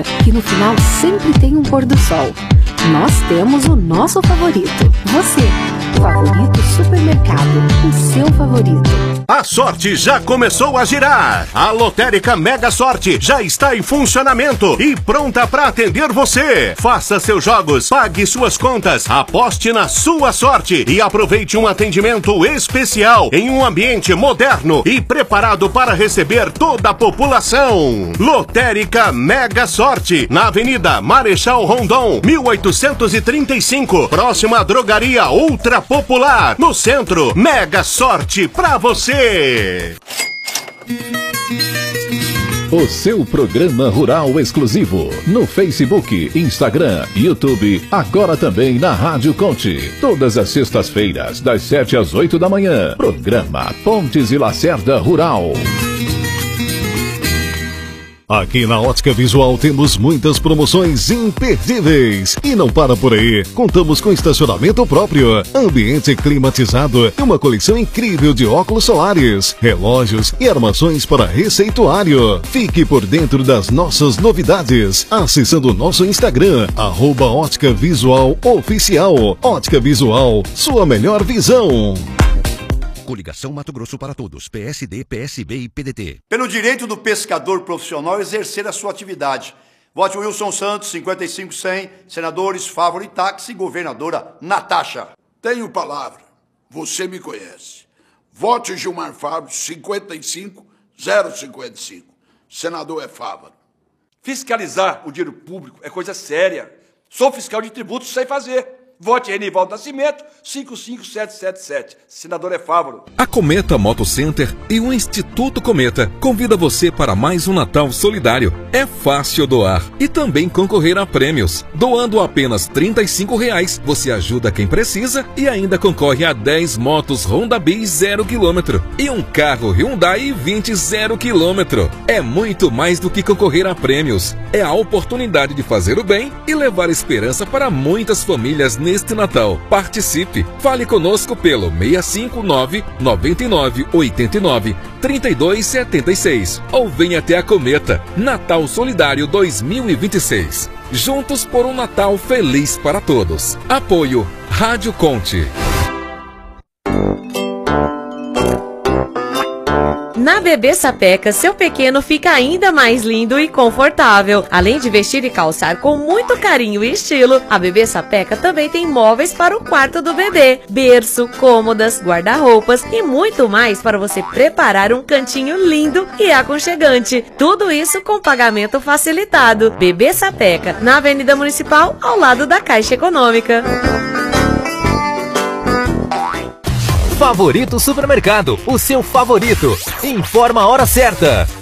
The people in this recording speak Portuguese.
que no final sempre tem um pôr do sol. Nós temos o nosso favorito. Você, Favorito Supermercado, o seu favorito. A sorte já começou a girar. A Lotérica Mega Sorte já está em funcionamento e pronta para atender você. Faça seus jogos, pague suas contas, aposte na sua sorte e aproveite um atendimento especial em um ambiente moderno e preparado para receber toda a população. Lotérica Mega Sorte, na Avenida Marechal Rondon, 1835, próxima à Drogaria Ultra Popular, no centro. Mega Sorte pra você! O seu programa rural exclusivo no Facebook, Instagram, YouTube, agora também na Rádio Conte. Todas as sextas-feiras, das 7 às 8 da manhã. Programa Pontes e Lacerda Rural. Aqui na Ótica Visual temos muitas promoções imperdíveis. E não para por aí. Contamos com estacionamento próprio, ambiente climatizado e uma coleção incrível de óculos solares, relógios e armações para receituário. Fique por dentro das nossas novidades acessando o nosso Instagram, @Ótica Visual Oficial. Ótica Visual, sua melhor visão. Coligação Mato Grosso para Todos, PSD, PSB e PDT. Pelo direito do pescador profissional exercer a sua atividade. Vote Wilson Santos, 55-100, senadores Fávaro e Táxi, governadora Natasha. Tenho palavra, você me conhece. Vote Gilmar Fávaro, 55-055, senador é Fávaro. Fiscalizar o dinheiro público é coisa séria. Sou fiscal de tributos, sei fazer. Vote Renivaldo Nascimento, 55777. Senador é Fávaro. A Cometa Moto Center e o Instituto Cometa convida você para mais um Natal solidário. É fácil doar e também concorrer a prêmios. Doando apenas R$35, você ajuda quem precisa e ainda concorre a 10 motos Honda Bis 0 km e um carro Hyundai 20 0 km. É muito mais do que concorrer a prêmios. É a oportunidade de fazer o bem e levar esperança para muitas famílias neste Natal. Participe. Fale conosco pelo 659-9989-3276 ou venha até a Cometa. Natal Solidário 2026. Juntos por um Natal feliz para todos. Apoio Rádio Conte. Na Bebê Sapeca, seu pequeno fica ainda mais lindo e confortável. Além de vestir e calçar com muito carinho e estilo, a Bebê Sapeca também tem móveis para o quarto do bebê, berço, cômodas, guarda-roupas e muito mais para você preparar um cantinho lindo e aconchegante. Tudo isso com pagamento facilitado. Bebê Sapeca, na Avenida Municipal, ao lado da Caixa Econômica. Favorito Supermercado, o seu favorito. Informa a hora certa.